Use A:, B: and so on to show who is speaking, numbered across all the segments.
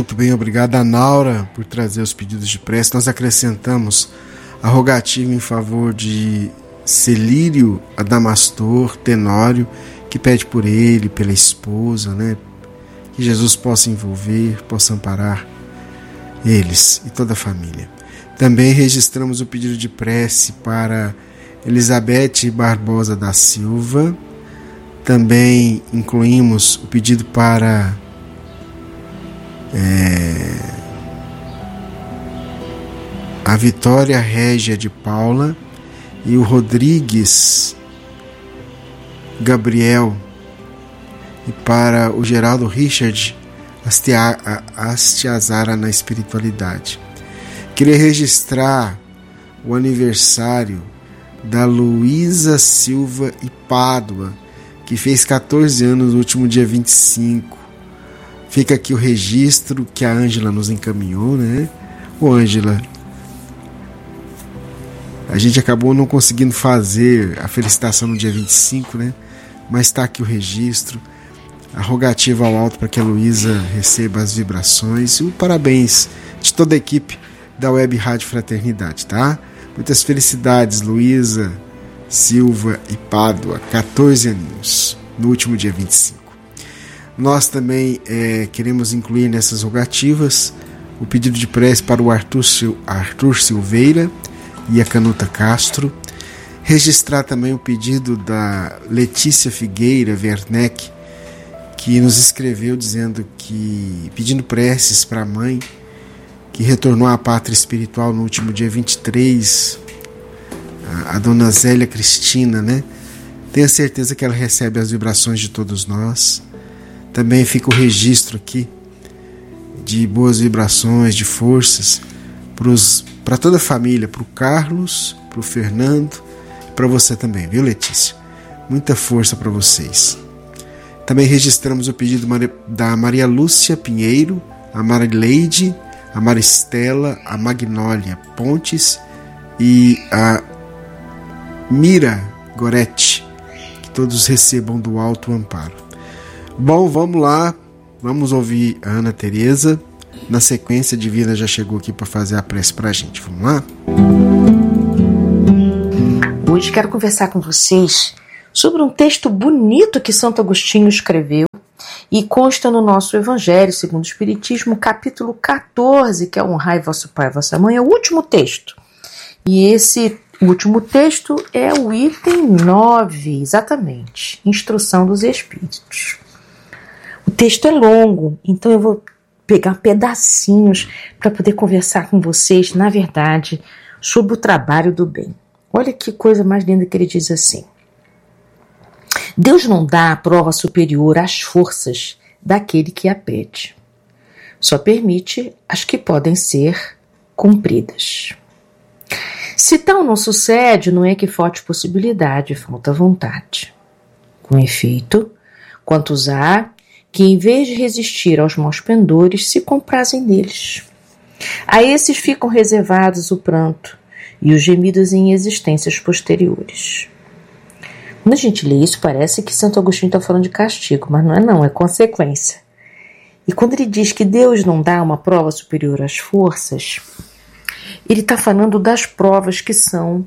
A: Muito bem, obrigado a Naura por trazer os pedidos de prece. Nós acrescentamos a rogativa em favor de Celírio Adamastor Tenório, que pede por ele, pela esposa, né? Que Jesus possa envolver, possa amparar eles e toda a família. Também registramos o pedido de prece para Elizabeth Barbosa da Silva. Também incluímos o pedido para a Vitória Régia de Paula e o Rodrigues Gabriel, e para o Geraldo Richard Astiazara na espiritualidade. Queria registrar o aniversário da Luísa Silva e Pádua, que fez 14 anos no último dia 25. Fica aqui o registro que a Ângela nos encaminhou, né? Ô Ângela, a gente acabou não conseguindo fazer a felicitação no dia 25, né? Mas está aqui o registro, a rogativa ao alto para que a Luísa receba as vibrações e o parabéns de toda a equipe da Web Rádio Fraternidade, tá? Muitas felicidades, Luísa Silva e Pádua, 14 aninhos, no último dia 25. Nós também queremos incluir nessas rogativas o pedido de prece para o Arthur Silveira e a Canuta Castro. Registrar também o pedido da Letícia Figueira Werneck, que nos escreveu pedindo preces para a mãe, que retornou à pátria espiritual no último dia 23, a dona Zélia Cristina, né? Tenho certeza que ela recebe as vibrações de todos nós. Também fica o registro aqui de boas vibrações, de forças para toda a família, para o Carlos, para o Fernando, para você também, viu, Letícia? Muita força para vocês. Também registramos o pedido da Maria Lúcia Pinheiro, a Marileide, a Maristela, a Magnólia Pontes e a Mira Goretti, que todos recebam do alto amparo. Bom, vamos lá, vamos ouvir a Ana Tereza. Na sequência, a Divina já chegou aqui para fazer a prece para a gente. Vamos lá?
B: Hoje quero conversar com vocês sobre um texto bonito que Santo Agostinho escreveu e consta no nosso Evangelho segundo o Espiritismo, capítulo 14, que é honrai vosso pai e vossa mãe, é o último texto. E esse último texto é o item 9, exatamente, Instrução dos Espíritos. O texto é longo, então eu vou pegar pedacinhos para poder conversar com vocês, na verdade, sobre o trabalho do bem. Olha que coisa mais linda que ele diz assim: Deus não dá a prova superior às forças daquele que a pede. Só permite as que podem ser cumpridas. Se tal não sucede, não é que falte possibilidade, falta vontade. Com efeito, quantos há que, em vez de resistir aos maus pendores, se comprazem neles. A esses ficam reservados o pranto e os gemidos em existências posteriores. Quando a gente lê isso, parece que Santo Agostinho está falando de castigo, mas não, é consequência. E quando ele diz que Deus não dá uma prova superior às forças, ele está falando das provas que são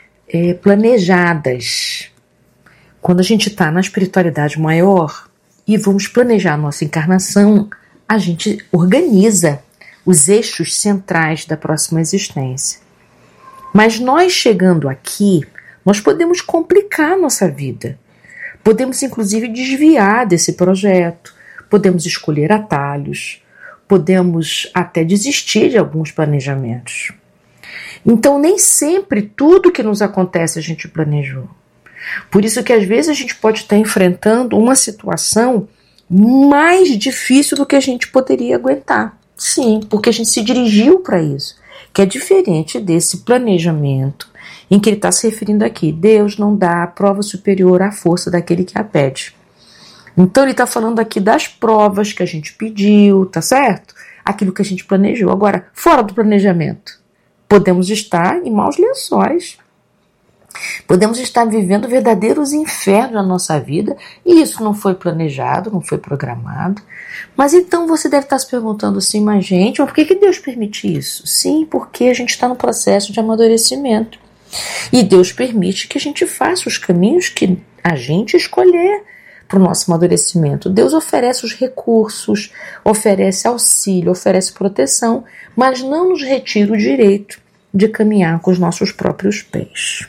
B: planejadas. Quando a gente está na espiritualidade maior e vamos planejar a nossa encarnação, a gente organiza os eixos centrais da próxima existência. Mas nós chegando aqui, nós podemos complicar a nossa vida. Podemos, inclusive, desviar desse projeto. Podemos escolher atalhos. Podemos até desistir de alguns planejamentos. Então, nem sempre tudo que nos acontece a gente planejou. Por isso que, às vezes, a gente pode estar enfrentando uma situação mais difícil do que a gente poderia aguentar. Sim, porque a gente se dirigiu para isso. Que é diferente desse planejamento em que ele está se referindo aqui. Deus não dá a prova superior à força daquele que a pede. Então ele está falando aqui das provas que a gente pediu, tá certo? Aquilo que a gente planejou. Agora, fora do planejamento, podemos estar em maus lençóis. Podemos estar vivendo verdadeiros infernos na nossa vida e isso não foi planejado, não foi programado. Mas então você deve estar se perguntando assim, mas gente, por que Deus permite isso? Sim, porque a gente está no processo de amadurecimento. E Deus permite que a gente faça os caminhos que a gente escolher para o nosso amadurecimento. Deus oferece os recursos, oferece auxílio, oferece proteção, mas não nos retira o direito de caminhar com os nossos próprios pés.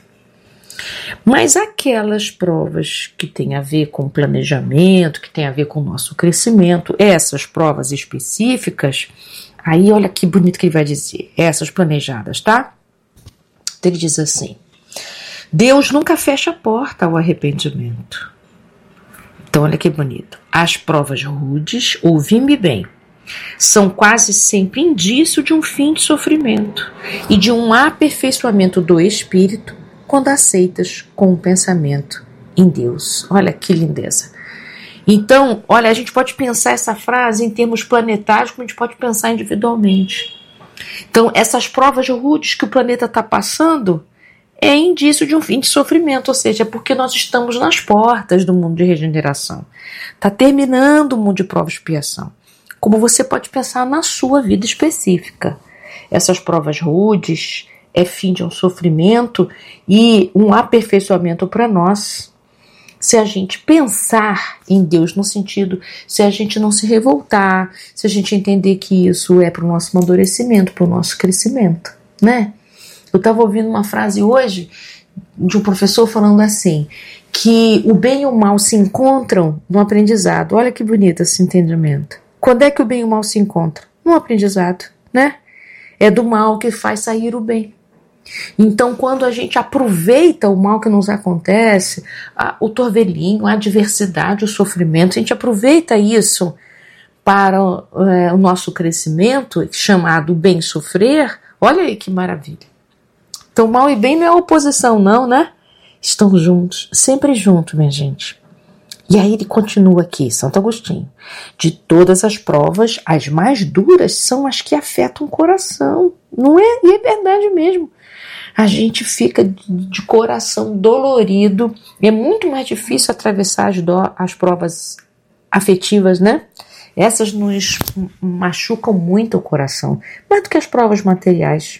B: Mas aquelas provas que têm a ver com planejamento, que têm a ver com o nosso crescimento, essas provas específicas, aí olha que bonito que ele vai dizer, essas planejadas, tá? Então ele diz assim, Deus nunca fecha a porta ao arrependimento. Então olha que bonito, as provas rudes, ouvi-me bem, são quase sempre indício de um fim de sofrimento e de um aperfeiçoamento do espírito quando aceitas com o pensamento em Deus. Olha que lindeza. Então, olha, a gente pode pensar essa frase em termos planetários, como a gente pode pensar individualmente. Então, essas provas rudes que o planeta está passando é indício de um fim de sofrimento, ou seja, é porque nós estamos nas portas do mundo de regeneração. Está terminando o mundo de prova e expiação. Como você pode pensar na sua vida específica. Essas provas rudes é fim de um sofrimento e um aperfeiçoamento para nós. Se a gente pensar em Deus no sentido, se a gente não se revoltar, se a gente entender que isso é para o nosso amadurecimento, para o nosso crescimento, né? Eu estava ouvindo uma frase hoje de um professor falando assim, que o bem e o mal se encontram no aprendizado. Olha que bonito esse entendimento. Quando é que o bem e o mal se encontram? No aprendizado, né? É do mal que faz sair o bem. Então, quando a gente aproveita o mal que nos acontece, o torvelinho, a adversidade, o sofrimento, a gente aproveita isso para o nosso crescimento, chamado bem sofrer, olha aí que maravilha. Então, mal e bem não é oposição não, né? Estão juntos, sempre juntos, minha gente. E aí ele continua aqui, Santo Agostinho. De todas as provas, as mais duras são as que afetam o coração. Não é? E é verdade mesmo. A gente fica de coração dolorido. É muito mais difícil atravessar as provas afetivas, né? Essas nos machucam muito o coração, mais do que as provas materiais.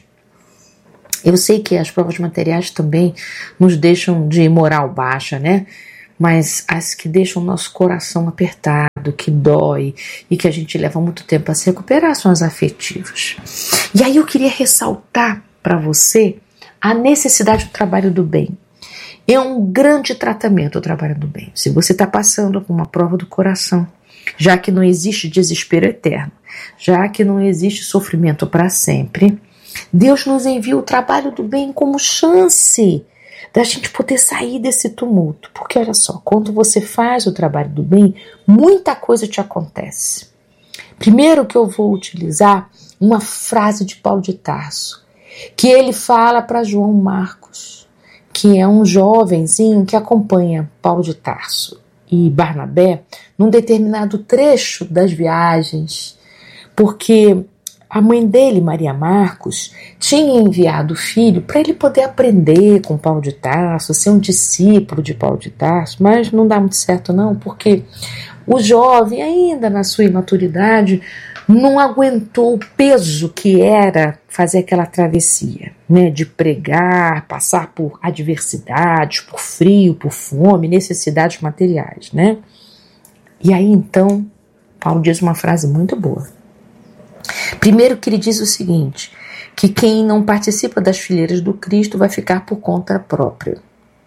B: Eu sei que as provas materiais também nos deixam de moral baixa, né? Mas as que deixam o nosso coração apertado, que dói e que a gente leva muito tempo a se recuperar são as afetivas. E aí eu queria ressaltar para você a necessidade do trabalho do bem. É um grande tratamento o trabalho do bem. Se você está passando por uma prova do coração, já que não existe desespero eterno, já que não existe sofrimento para sempre, Deus nos envia o trabalho do bem como chance da gente poder sair desse tumulto. Porque olha só, quando você faz o trabalho do bem, muita coisa te acontece. Primeiro que eu vou utilizar uma frase de Paulo de Tarso, que ele fala para João Marcos, que é um jovenzinho que acompanha Paulo de Tarso e Barnabé num determinado trecho das viagens, porque a mãe dele, Maria Marcos, tinha enviado o filho para ele poder aprender com Paulo de Tarso, ser um discípulo de Paulo de Tarso, mas não dá muito certo não, porque o jovem, ainda na sua imaturidade, não aguentou o peso que era fazer aquela travessia, né, de pregar, passar por adversidades, por frio, por fome, necessidades materiais, né? E aí então, Paulo diz uma frase muito boa. Primeiro que ele diz o seguinte, que quem não participa das fileiras do Cristo vai ficar por conta própria.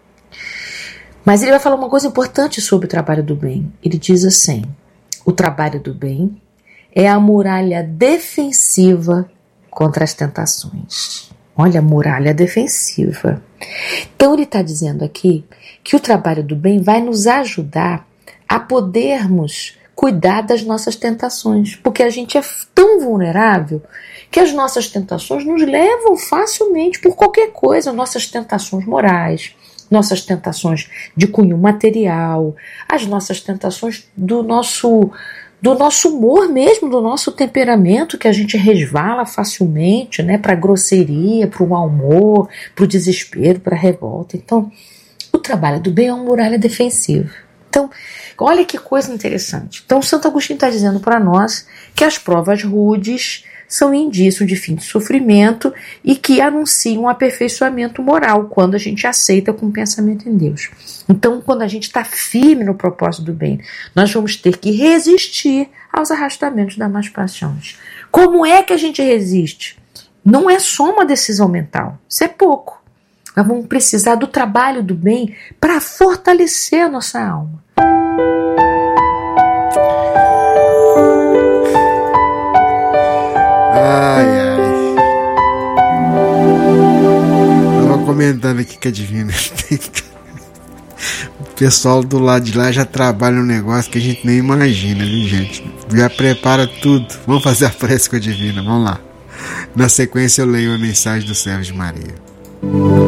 B: Mas ele vai falar uma coisa importante sobre o trabalho do bem. Ele diz assim, o trabalho do bem é a muralha defensiva contra as tentações. Olha, a muralha defensiva. Então ele está dizendo aqui que o trabalho do bem vai nos ajudar a podermos cuidar das nossas tentações, porque a gente é tão vulnerável que as nossas tentações nos levam facilmente por qualquer coisa, nossas tentações morais, nossas tentações de cunho material, as nossas tentações do nosso do nosso humor mesmo, do nosso temperamento, que a gente resvala facilmente, né, para a grosseria, para o mau humor, para o desespero, para a revolta. Então, o trabalho do bem é uma muralha defensiva. Então, olha que coisa interessante. Então, Santo Agostinho está dizendo para nós que as provas rudes são indício de fim de sofrimento e que anunciam um aperfeiçoamento moral quando a gente aceita com o pensamento em Deus. Então, quando a gente está firme no propósito do bem, nós vamos ter que resistir aos arrastamentos das más paixões. Como é que a gente resiste? Não é só uma decisão mental, isso é pouco. Nós vamos precisar do trabalho do bem para fortalecer a nossa alma.
A: Tava comentando aqui que adivinha. O pessoal do lado de lá já trabalha um negócio que a gente nem imagina, viu, gente? Já prepara tudo. Vamos fazer a prece com a divina, vamos lá. Na sequência eu leio a mensagem do Servo de Maria.